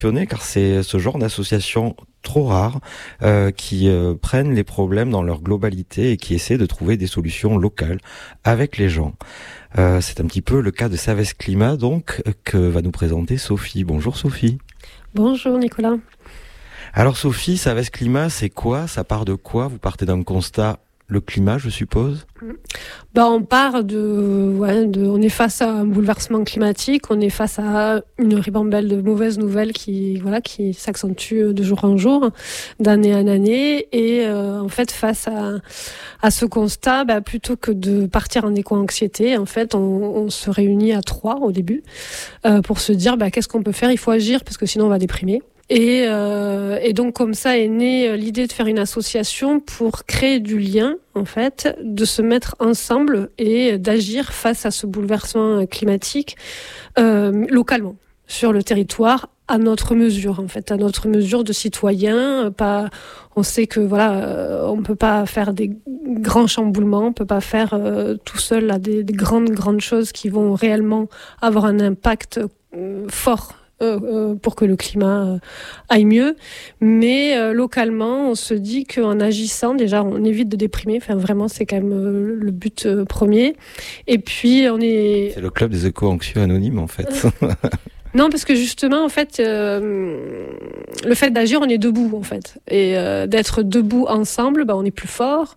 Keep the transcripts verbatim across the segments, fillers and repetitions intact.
car c'est ce genre d'associations trop rares euh, qui euh, prennent les problèmes dans leur globalité et qui essaient de trouver des solutions locales avec les gens. Euh, c'est un petit peu le cas de Savès Climat, donc, que va nous présenter Sophie. Bonjour Sophie. Bonjour Nicolas. Alors Sophie, Savès Climat, c'est quoi? Ça part de quoi? Vous partez d'un constat, le climat, je suppose? Bah, on part de, ouais, de, on est face à un bouleversement climatique, on est face à une ribambelle de mauvaises nouvelles qui, voilà, qui s'accentue de jour en jour, d'année en année, et euh, en fait, face à, à ce constat, bah, plutôt que de partir en éco-anxiété, en fait, on, on se réunit à trois au début euh, pour se dire, bah, qu'est-ce qu'on peut faire? Il faut agir parce que sinon on va déprimer. Et, euh, et donc comme ça est née l'idée de faire une association pour créer du lien, en fait, de se mettre ensemble et d'agir face à ce bouleversement climatique euh, localement, sur le territoire, à notre mesure, en fait, à notre mesure de citoyens. Pas, on sait que voilà, euh, on peut pas faire des grands chamboulements, on peut pas faire euh, tout seul là, des, des grandes grandes choses qui vont réellement avoir un impact euh, fort. Euh, pour que le climat euh, aille mieux. Mais euh, localement, on se dit qu'en agissant, déjà, on évite de déprimer. Enfin, vraiment, c'est quand même euh, le but euh, premier. Et puis, on est... C'est le club des éco-anxieux anonymes, en fait. Non, parce que justement, en fait, euh, le fait d'agir, on est debout, en fait. Et euh, d'être debout ensemble, bah, on est plus fort.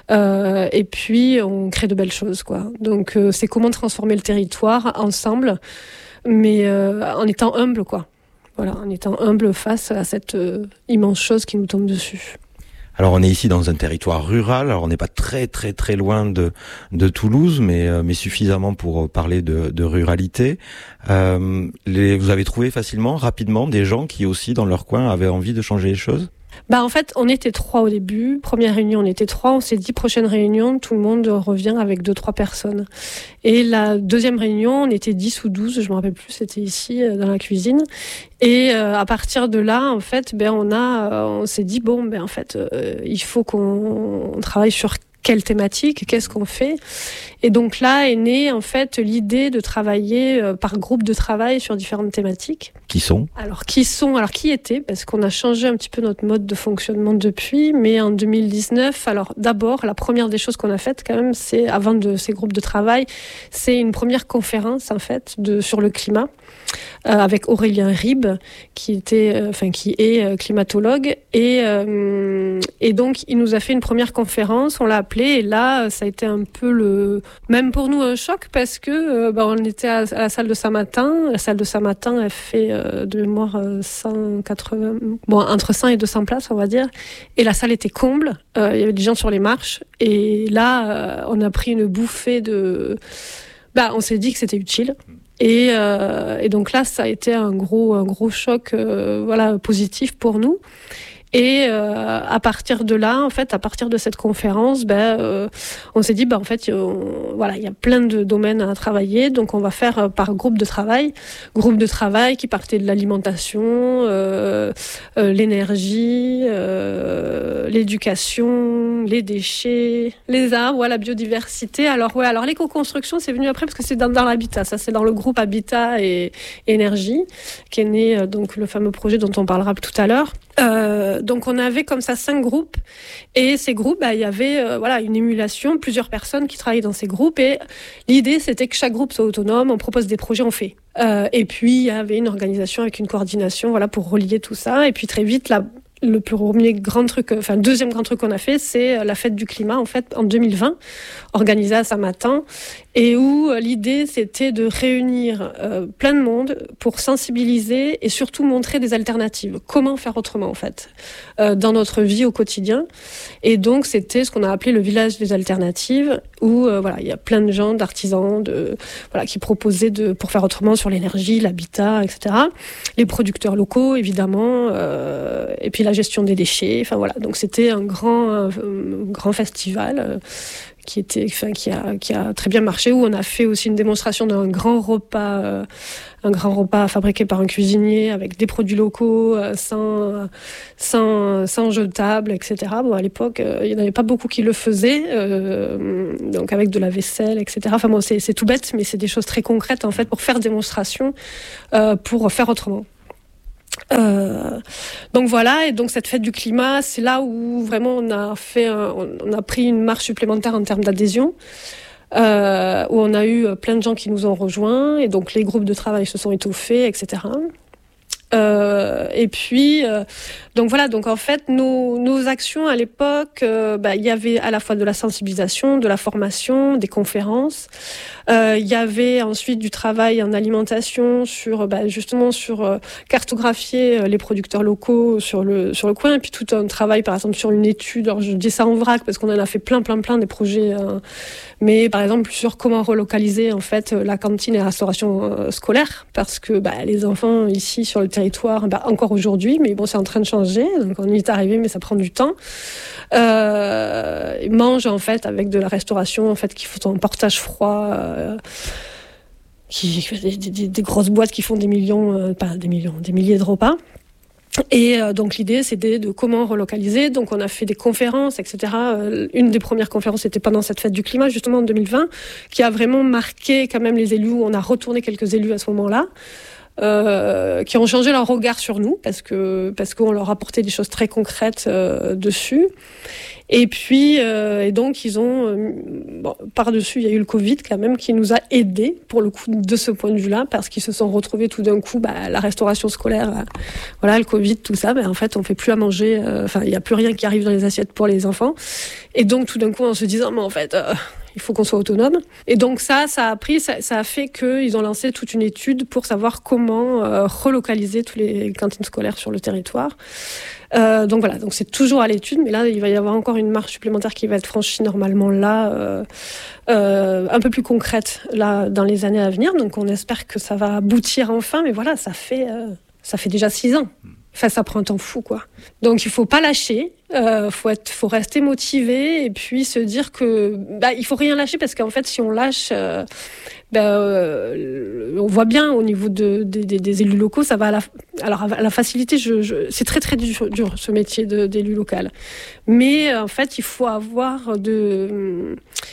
Euh, et puis, on crée de belles choses, quoi. Donc, euh, c'est comment transformer le territoire ensemble, mais euh, en étant humble, quoi. Voilà, en étant humble face à cette euh, immense chose qui nous tombe dessus. Alors on est ici dans un territoire rural, alors on n'est pas très très très loin de de Toulouse, mais euh, mais suffisamment pour parler de, de ruralité. Euh, les, vous avez trouvé facilement, rapidement, des gens qui aussi dans leur coin avaient envie de changer les choses? Bah en fait, on était trois au début. Première réunion, on était trois. On s'est dit, prochaine réunion, tout le monde revient avec deux, trois personnes. Et la deuxième réunion, on était dix ou douze, je me rappelle plus, c'était ici, dans la cuisine. Et euh, à partir de là, en fait, ben on a, on s'est dit, bon, ben en fait, euh, il faut qu'on on travaille sur quelle thématique, qu'est-ce qu'on fait. Et donc là est née en fait l'idée de travailler euh, par groupe de travail sur différentes thématiques. Qui sont ? Alors qui sont, alors qui étaient, parce qu'on a changé un petit peu notre mode de fonctionnement depuis, mais en deux mille dix-neuf, alors d'abord, la première des choses qu'on a faites quand même, c'est, avant de ces groupes de travail, c'est une première conférence en fait de, sur le climat, euh, avec Aurélien Ribes, qui était, euh, enfin qui est euh, climatologue, et, euh, et donc il nous a fait une première conférence, on l'a appelé, et là ça a été un peu le, même pour nous un choc, parce que euh, bah, on était à, à la salle de Saint-Martin, la salle de Saint-Martin elle fait euh, de mémoire euh, cent quatre-vingts, bon entre cent et deux cents places on va dire, et la salle était comble, euh, il y avait des gens sur les marches, et là euh, on a pris une bouffée de, bah on s'est dit que c'était utile. Et, euh, et donc là, ça a été un gros, un gros choc, euh, voilà, positif pour nous. Et euh, à partir de là, en fait, à partir de cette conférence, ben, euh, on s'est dit, ben, en fait, on, voilà, il y a plein de domaines à travailler, donc on va faire euh, par groupe de travail, groupe de travail qui partait de l'alimentation, euh, euh, l'énergie, euh, l'éducation, les déchets, les arbres, la biodiversité. Alors ouais, alors l'éco-construction, c'est venu après parce que c'est dans, dans l'habitat. Ça, c'est dans le groupe Habitat et Énergie, qui est né euh, donc le fameux projet dont on parlera tout à l'heure. Euh, donc on avait comme ça cinq groupes, et ces groupes, bah, il y avait euh, voilà une émulation, plusieurs personnes qui travaillaient dans ces groupes, et l'idée c'était que chaque groupe soit autonome, on propose des projets, on fait. Euh, et puis il y avait une organisation avec une coordination, voilà, pour relier tout ça. Et puis très vite, la le premier grand truc, enfin deuxième grand truc qu'on a fait, c'est la fête du climat en fait en deux mille vingt, organisée à Saint-Martin, et où l'idée c'était de réunir euh, plein de monde pour sensibiliser et surtout montrer des alternatives. Comment faire autrement en fait euh, dans notre vie au quotidien. Et donc c'était ce qu'on a appelé le village des alternatives, où euh, voilà il y a plein de gens, d'artisans, de voilà qui proposaient de pour faire autrement sur l'énergie, l'habitat, et cetera. Les producteurs locaux évidemment, euh, et puis la gestion des déchets, enfin voilà. Donc c'était un grand, un, un grand festival euh, qui était, enfin qui a, qui a très bien marché, où on a fait aussi une démonstration d'un grand repas, euh, un grand repas fabriqué par un cuisinier avec des produits locaux, euh, sans, sans, sans jetable, et cetera. Bon, à l'époque, euh, il n'y en avait pas beaucoup qui le faisaient, euh, donc avec de la vaisselle, et cetera. Enfin bon, c'est, c'est tout bête, mais c'est des choses très concrètes en fait pour faire démonstration, euh, pour faire autrement. Euh, donc voilà, et donc cette fête du climat, c'est là où vraiment on a fait, un, on a pris une marche supplémentaire en termes d'adhésion, euh, où on a eu plein de gens qui nous ont rejoints, et donc les groupes de travail se sont étoffés, et cetera. Euh, et puis, euh, donc voilà, donc en fait, nos, nos actions à l'époque, euh, bah, il y avait à la fois de la sensibilisation, de la formation, des conférences. Euh, il y avait ensuite du travail en alimentation sur, bah, justement, sur euh, cartographier les producteurs locaux sur le sur le coin, et puis tout un travail, par exemple, sur une étude. Alors je dis ça en vrac parce qu'on en a fait plein, plein, plein des projets, euh, mais par exemple sur comment relocaliser en fait la cantine et la restauration euh, scolaire, parce que bah, les enfants ici sur le territoire, bah, encore aujourd'hui, mais bon, c'est en train de changer, donc on y est arrivé, mais ça prend du temps. Euh, ils mangent en fait avec de la restauration en fait qui font un portage froid, euh, qui des, des, des grosses boîtes qui font des millions, euh, pas des millions, des milliers de repas. Et euh, donc l'idée c'était de comment relocaliser. Donc on a fait des conférences, et cetera. Euh, une des premières conférences était pendant cette fête du climat, justement en deux mille vingt, qui a vraiment marqué quand même les élus. On a retourné quelques élus à ce moment-là. Euh, qui ont changé leur regard sur nous parce que parce qu'on leur apportait des choses très concrètes euh, dessus. Et puis euh, et donc ils ont euh, bon, par-dessus il y a eu le Covid quand même qui nous a aidés pour le coup de ce point de vue-là, parce qu'ils se sont retrouvés tout d'un coup, bah, la restauration scolaire, euh, voilà, le Covid, tout ça, bah, en fait on fait plus à manger, enfin euh, il y a plus rien qui arrive dans les assiettes pour les enfants, et donc tout d'un coup en se disant mais en fait euh, il faut qu'on soit autonome. Et donc ça, ça a pris, ça, ça a fait qu'ils ont lancé toute une étude pour savoir comment euh, relocaliser tous les cantines scolaires sur le territoire. Euh, donc voilà, donc c'est toujours à l'étude, mais là il va y avoir encore une marche supplémentaire qui va être franchie normalement là, euh, euh, un peu plus concrète là dans les années à venir. Donc on espère que ça va aboutir enfin, mais voilà, ça fait euh, ça fait déjà six ans. Enfin, ça prend un temps fou, quoi. Donc, il faut pas lâcher. Euh, faut être, faut rester motivé et puis se dire que, bah, il faut rien lâcher parce qu'en fait, si on lâche, euh, bah, euh, on voit bien au niveau de, de, de, des élus locaux, ça va à la, alors à la facilité. Je, je, c'est très très dur, dur ce métier de, d'élu local. Mais en fait, il faut avoir de,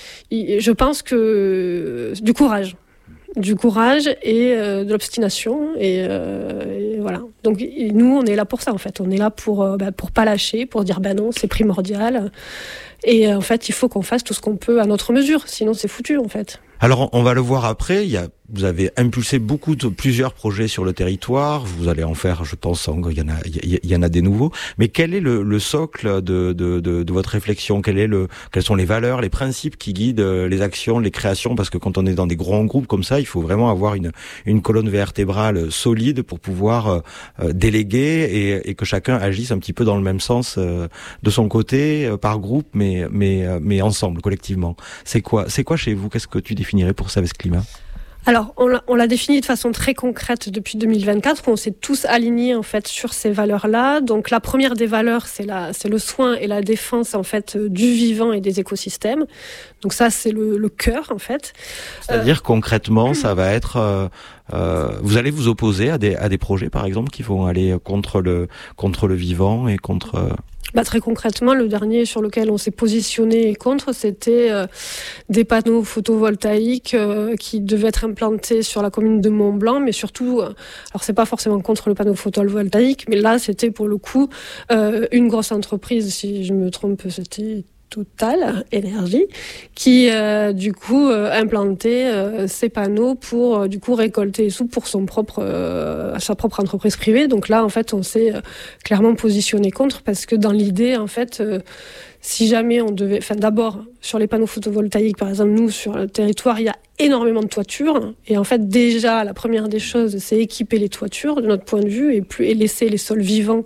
je pense que du courage. du courage et euh, de l'obstination et, euh, et voilà. Donc nous on est là pour ça en fait, on est là pour euh, bah, pour pas lâcher, pour dire bah non c'est primordial et euh, en fait il faut qu'on fasse tout ce qu'on peut à notre mesure, sinon c'est foutu en fait. Alors on va le voir après, il y a, vous avez impulsé beaucoup de plusieurs projets sur le territoire, vous allez en faire je pense, il y en a, il y en a des nouveaux, mais quel est le, le socle de, de, de, de votre réflexion, quel est le, quelles sont les valeurs, les principes qui guident les actions, les créations, parce que quand on est dans des grands groupes comme ça, il faut vraiment avoir une, une colonne vertébrale solide pour pouvoir euh, déléguer et, et que chacun agisse un petit peu dans le même sens euh, de son côté, euh, par groupe, mais, mais, mais ensemble, collectivement. C'est quoi, c'est quoi chez vous, qu'est-ce que tu définirais pour Savès Climat ? Alors, on l'a, on l'a défini de façon très concrète depuis deux mille vingt-quatre, où on s'est tous alignés en fait sur ces valeurs-là. Donc, la première des valeurs, c'est la, c'est le soin et la défense en fait du vivant et des écosystèmes. Donc ça, c'est le, le cœur en fait. C'est-à-dire euh, concrètement, ça va être, euh, euh, vous allez vous opposer à des à des projets, par exemple, qui vont aller contre le contre le vivant et contre. Euh... Bah, très concrètement, le dernier sur lequel on s'est positionné contre, c'était euh, des panneaux photovoltaïques euh, qui devaient être implantés sur la commune de Mont-Blanc, mais surtout, euh, alors c'est pas forcément contre le panneau photovoltaïque, mais là c'était pour le coup euh, une grosse entreprise, si je me trompe, c'était Total Énergie, qui euh, du coup euh, implantait euh, ces panneaux pour euh, du coup récolter les sous pour son propre euh, sa propre entreprise privée. Donc là en fait on s'est euh, clairement positionné contre, parce que dans l'idée en fait euh, si jamais on devait, enfin d'abord sur les panneaux photovoltaïques par exemple, nous sur le territoire il y a énormément de toitures, et en fait déjà la première des choses c'est équiper les toitures de notre point de vue et plus et laisser les sols vivants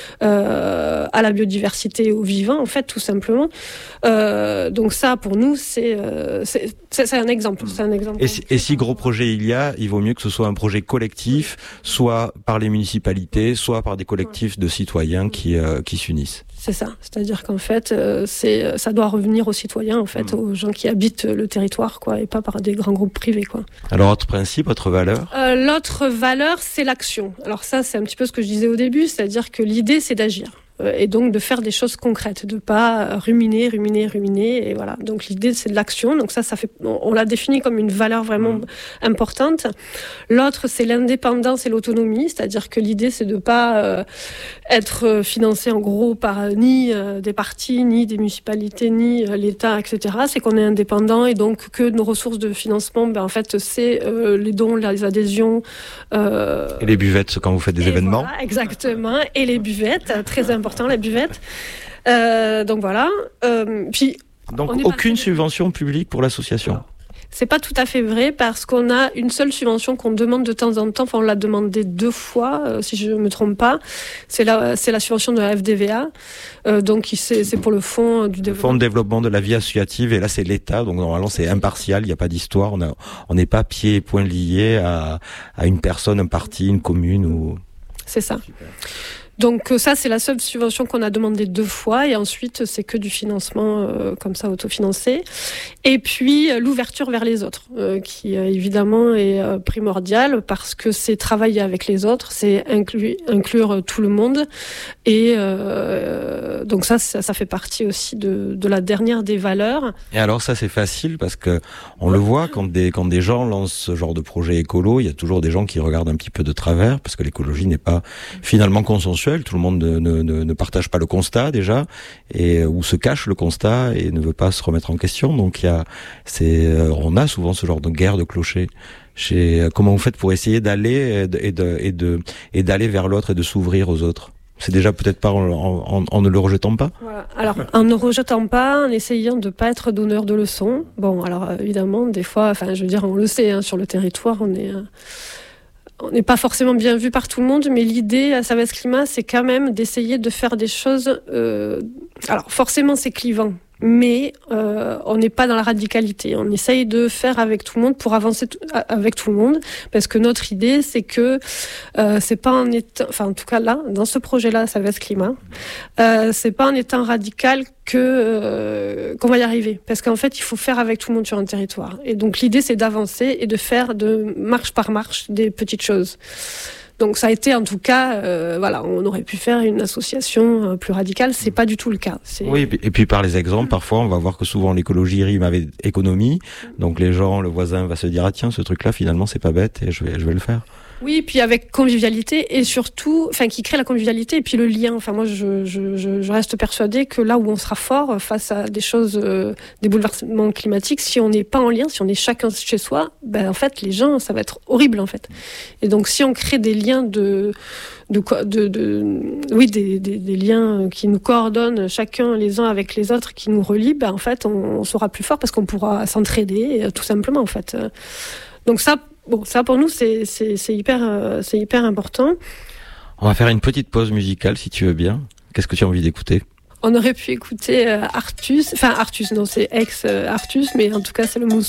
euh, à la biodiversité, aux vivants en fait tout simplement. Euh, donc ça pour nous c'est, euh, c'est, c'est, c'est un exemple, c'est un exemple. Et si, et si gros projet il y a, il vaut mieux que ce soit un projet collectif, soit par les municipalités, soit par des collectifs de citoyens qui euh, qui s'unissent. C'est ça, c'est-à-dire qu'en fait, euh, c'est, ça doit revenir aux citoyens, en fait, mmh. aux gens qui habitent le territoire, quoi, et pas par des grands groupes privés, quoi. Alors, autre principe, autre valeur ? euh, L'autre valeur, c'est l'action. Alors ça, c'est un petit peu ce que je disais au début, c'est-à-dire que l'idée, c'est d'agir. et donc de faire des choses concrètes, de pas ruminer, ruminer, ruminer, et voilà. Donc l'idée c'est de l'action, donc ça, ça fait, on l'a défini comme une valeur vraiment mmh. importante. L'autre c'est l'indépendance et l'autonomie, c'est-à-dire que l'idée c'est de pas euh, être financé en gros par ni euh, des partis, ni des municipalités, ni euh, l'État, et cetera. C'est qu'on est indépendant et donc que nos ressources de financement, ben en fait c'est euh, les dons, les adhésions. Euh, et les buvettes quand vous faites des événements. Voilà, exactement, et les buvettes, très important les buvettes. Euh, donc voilà. Euh, puis donc aucune pas... subvention publique pour l'association. Non. C'est pas tout à fait vrai parce qu'on a une seule subvention qu'on demande de temps en temps. Enfin, on l'a demandé deux fois, euh, si je me trompe pas. C'est la, c'est la subvention de la F D V A. Euh, donc, c'est, c'est pour le fonds du développement. Fonds de développement de la vie associative. Et là, c'est l'État. Donc, normalement, c'est impartial. Il n'y a pas d'histoire. On a, on n'est pas pieds et poings liés à, à une personne, un parti, une commune ou. C'est ça. Super. Donc ça, c'est la seule subvention qu'on a demandé deux fois, et ensuite c'est que du financement euh, comme ça autofinancé. Et puis euh, l'ouverture vers les autres, euh, qui euh, évidemment est euh, primordiale parce que c'est travailler avec les autres, c'est inclure, inclure tout le monde, et euh, donc ça, ça, ça fait partie aussi de, de la dernière des valeurs. Et alors ça, c'est facile parce que on le voit quand des quand des gens lancent ce genre de projet écolo, il y a toujours des gens qui regardent un petit peu de travers parce que l'écologie n'est pas finalement consensuelle. Tout le monde ne, ne, ne partage pas le constat déjà, et ou se cache le constat et ne veut pas se remettre en question. Donc il y a, c'est, on a souvent ce genre de guerre de clochers. Chez, comment vous faites pour essayer d'aller et de, et de, et de, et d'aller vers l'autre et de s'ouvrir aux autres? C'est déjà peut-être pas en, en, en ne le rejetant pas. Voilà. Alors, en ne rejetant pas, en essayant de pas être donneur de leçons. Bon, alors évidemment, des fois, enfin, je veux dire, on le sait, hein, sur le territoire, on est. Euh, On n'est pas forcément bien vu par tout le monde, mais l'idée à Savès Climat, c'est quand même d'essayer de faire des choses... Euh... Alors, forcément, c'est clivant, mais euh, on n'est pas dans la radicalité. On essaye de faire avec tout le monde pour avancer t- avec tout le monde, parce que notre idée, c'est que euh, c'est pas en étant... Enfin, en tout cas, là, dans ce projet-là, Savès Climat, euh, c'est pas en étant radical que euh, qu'on va y arriver, parce qu'en fait il faut faire avec tout le monde sur un territoire, et donc l'idée c'est d'avancer et de faire de marche par marche des petites choses. Donc ça a été en tout cas, euh, voilà, on aurait pu faire une association euh, plus radicale, c'est pas du tout le cas. C'est... Oui, et puis par les exemples, parfois on va voir que souvent l'écologie rime avec économie, donc les gens, le voisin va se dire ah tiens ce truc là finalement c'est pas bête et je vais je vais le faire. Oui, puis avec convivialité et surtout, enfin, qui crée la convivialité et puis le lien. Enfin, moi, je, je, je reste persuadée que là où on sera fort face à des choses, euh, des bouleversements climatiques, si on n'est pas en lien, si on est chacun chez soi, ben en fait, les gens, ça va être horrible en fait. Et donc, si on crée des liens de, de quoi, de, de, oui, des, des, des liens qui nous coordonnent chacun les uns avec les autres, qui nous relient, ben en fait, on, on sera plus fort parce qu'on pourra s'entraider, tout simplement en fait. Donc ça. Bon, ça pour nous c'est c'est c'est hyper euh, c'est hyper important. On va faire une petite pause musicale si tu veux bien. Qu'est-ce que tu as envie d'écouter? On aurait pu écouter euh, Artus, enfin Artus non c'est ex euh, Artus, mais en tout cas c'est le